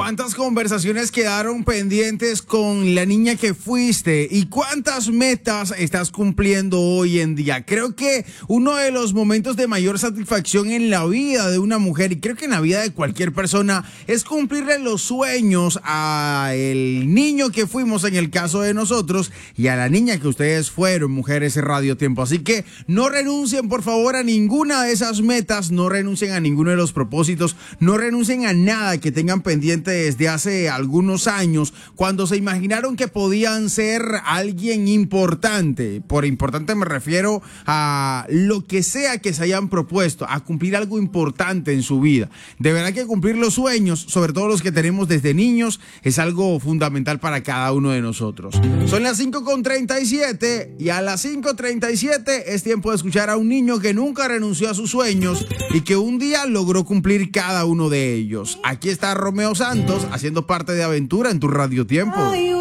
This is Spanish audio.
¿Cuántas conversaciones quedaron pendientes con la niña que fuiste? ¿Y cuántas metas estás cumpliendo hoy en día? Creo que uno de los momentos de mayor satisfacción en la vida de una mujer, y creo que en la vida de cualquier persona, es cumplirle los sueños al niño que fuimos en el caso de nosotros y a la niña que ustedes fueron, Mujeres Radio Tiempo. Así que no renuncien, por favor, a ninguna de esas metas, no renuncien a ninguno de los propósitos, no renuncien a nada que tengan pendiente desde hace algunos años, cuando se imaginaron que podían ser alguien importante. Por importante me refiero a lo que sea que se hayan propuesto, a cumplir algo importante en su vida. De verdad que cumplir los sueños, sobre todo los que tenemos desde niños, es algo fundamental para cada uno de nosotros. Son las 5:37 y a las 5:37 es tiempo de escuchar a un niño que nunca renunció a sus sueños y que un día logró cumplir cada uno de ellos. Aquí está Romeo Santos haciendo parte de Aventura en tu Radio Tiempo.